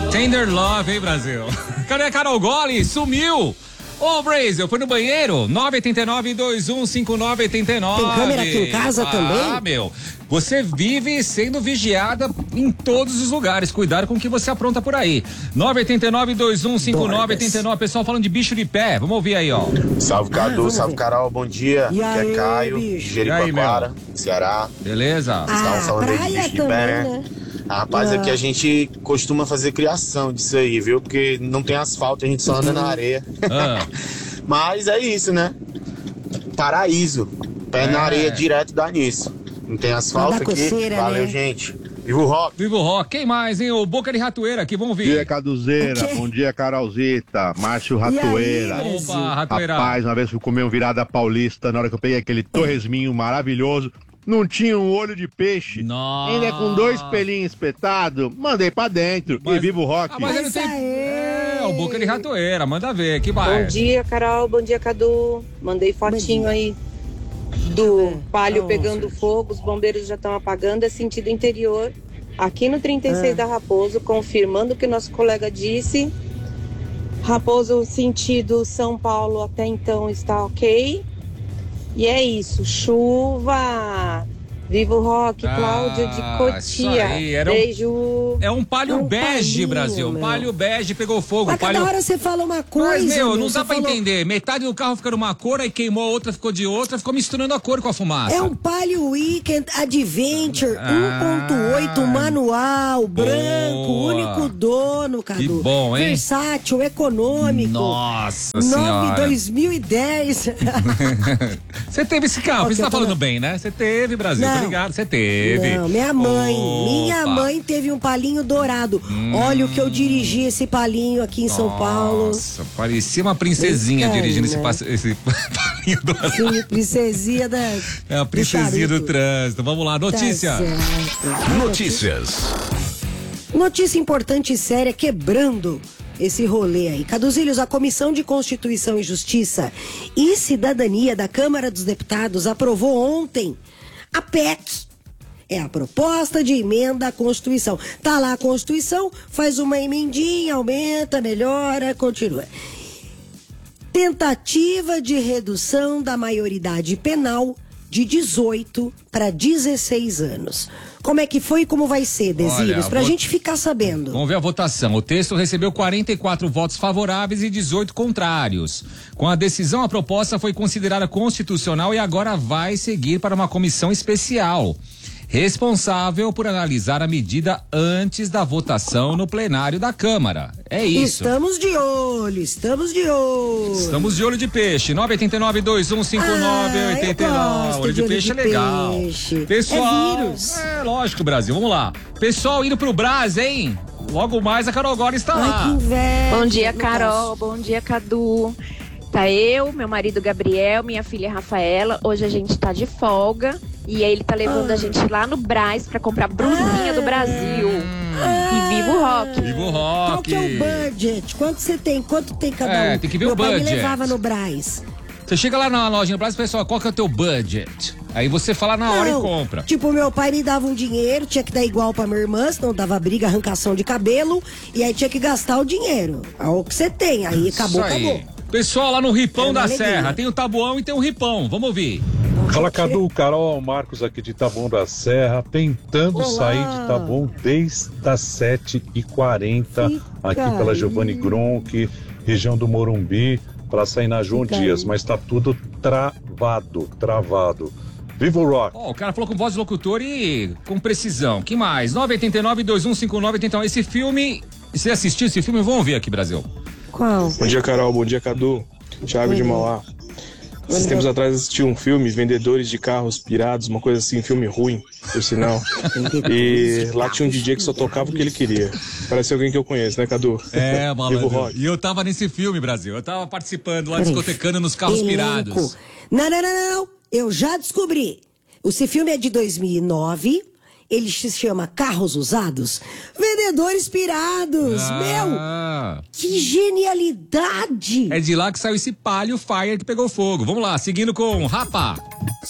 Tender Love, hein, Brasil? Cadê a Carol Goli? Sumiu! Ô, Brasil, foi no banheiro? 989-2159-89. Tem câmera aqui em casa também? Ah, meu. Você vive sendo vigiada em todos os lugares. Cuidado com o que você apronta por aí. 989-2159-89. Pessoal falando de bicho de pé. Vamos ouvir aí, ó. Salve, Cadu. Salve, Carol. Bom dia. E Aqui aí, é Caio, bicho? de Jericoacoara, Ceará. Beleza? Estavam falando aí de praia bicho de também, pé, né? Rapaz, aqui a gente costuma fazer criação disso aí, viu? Porque não tem asfalto, a gente só anda na areia. Mas é isso, né? Paraíso. Pé na areia direto dá nisso. Não tem asfalto aqui. Coceira, Valeu, né? gente. Viva o rock. Viva o rock. Quem mais, hein? O Boca de Ratoeira aqui, vamos Bom ver. dia, Caduzeira. Bom dia, Carolzita. Márcio Ratoeira. aí, Opa, Ratoeira. Rapaz, uma vez fui comer um virada paulista, na hora que eu peguei aquele torresminho maravilhoso, não tinha um olho de peixe. Nossa. Ainda com 2 pelinhos espetados, mandei pra dentro. E viva o rock. Mas ele tem... É, o Boca de Ratoeira, manda ver, que vai. Bom dia, Carol. Bom dia, Cadu. Mandei fotinho aí do palio pegando fogo. Os bombeiros já estão apagando. É sentido interior. Aqui no 36 da Raposo, confirmando o que nosso colega disse. Raposo, sentido São Paulo, até então está ok. E é isso, chuva. Viva o rock, Cláudia de Isso Cotia. aí, Beijo. É um palio bege, palhinho, Brasil. Um meu. palio bege pegou fogo. Mas cada hora você fala uma coisa. Mas, meu, não você dá pra falou- entender. Metade do carro fica numa cor, aí queimou a outra, ficou de outra, ficou misturando a cor com a fumaça. É um Palio Weekend Adventure 1.8 manual, branco, único dono, Cadu. Que bom, hein? Versátil, econômico. Nossa 9 senhora. 2010. Você teve esse carro, Ó, você que tá eu tô falando na- bem, né? Você teve, Brasil, Não. tá ligado? Você teve. Não, minha mãe. Minha Opa. mãe teve um palinho dourado. Olha o que eu dirigi esse palinho aqui em São Paulo. Nossa, parecia uma princesinha Bacana, dirigindo né? esse palinho do... Sim, princesinha da. É a princesinha do charuto. trânsito. Vamos lá, notícia. Tá certo. Notícias. Notícia importante e séria quebrando esse rolê aí. Caduzilhos, a Comissão de Constituição e Justiça e Cidadania da Câmara dos Deputados aprovou ontem a PEC. É a proposta de emenda à Constituição. Tá lá a Constituição, faz uma emendinha, aumenta, melhora, continua. Tentativa de redução da maioridade penal de 18 para 16 anos. Como é que foi e como vai ser, Desírios? Olha, Pra gente ficar sabendo. Vamos ver a votação. O texto recebeu 44 votos favoráveis e 18 contrários. Com a decisão, a proposta foi considerada constitucional e agora vai seguir para uma comissão especial, responsável por analisar a medida antes da votação no plenário da Câmara. É isso. Estamos de olho, estamos de olho. Estamos de olho de peixe. 989-2159-89. Olho de peixe é legal. Peixe. Pessoal. É vírus. É lógico, Brasil. Vamos lá. Pessoal indo pro Brás, hein? Logo mais a Carol Goli está Ai, lá. que inveja. Bom dia, Não Carol. Bom dia, Cadu. Tá eu, meu marido Gabriel, minha filha Rafaela. Hoje a gente tá de folga e aí ele tá levando a gente lá no Brás pra comprar brusinha do Brasil. E viva o rock. Viva o Qual rock. que é o budget? Quanto você tem? Quanto tem cada um? Tem que ver Meu o pai me budget. levava no Brás. Você chega lá na lojinha do Brás, pessoal, qual que é o teu budget? Aí você fala na hora e compra. Tipo, meu pai me dava um dinheiro, tinha que dar igual pra minha irmã, senão dava briga, arrancação de cabelo, e aí tinha que gastar o dinheiro. É o que você tem, aí acabou, Isso aí. acabou. Pessoal, lá no Ripão É uma da alegria. Serra, tem o Tabuão e tem o Ripão. Vamos ouvir. Fala, Cadu, Carol, Marcos aqui de Taboão da Serra, tentando Olá. sair de Taboão desde as 7h40, aqui Fica pela aí. Giovanni Gronchi, região do Morumbi, para sair na João Fica Dias, aí. mas tá tudo travado. Viva o rock! Ó, o cara falou com voz de locutor e com precisão. Que mais? 989-2159-81. Esse filme, você assistiu esse filme? Vamos ver aqui, Brasil. Qual? Bom dia, Carol. Bom dia, Cadu. Thiago de Mauá. Esses tempos atrás assisti um filme, Vendedores de Carros Pirados, uma coisa assim, filme ruim, por sinal. E lá tinha um DJ que só tocava o que ele queria. Parece alguém que eu conheço, né, Cadu? É, Viva o malandro. rock. E eu tava nesse filme, Brasil. Eu tava participando lá, Peraí. discotecando nos carros Elenco. pirados. Não. Eu já descobri. Esse filme é de 2009. Ele se chama Carros Usados. Vendedores Pirados. Meu, Ah, que genialidade. é de lá que saiu esse Palio Fire que pegou fogo. Vamos lá, seguindo com Rapa.